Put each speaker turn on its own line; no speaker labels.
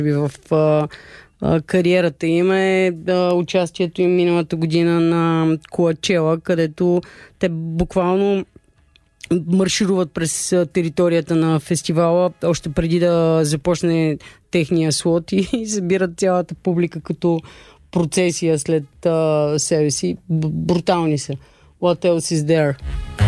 в кариерата им е участието им миналата година на Коачела, където те буквално маршируват през територията на фестивала, още преди да започне техния слот и събират цялата публика като процесия след себе си. Брутални са. What else is there?